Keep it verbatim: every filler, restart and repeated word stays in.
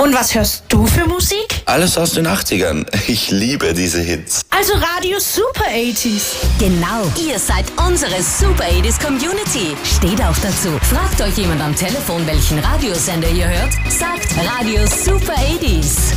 Und was hörst du für Musik? Alles aus den achtzigern. Ich liebe diese Hits. Also Radio Super achtziger. Genau, ihr seid unsere Super achtziger Community. Steht auch dazu. Fragt euch jemand am Telefon, welchen Radiosender ihr hört? Sagt Radio Super achtziger.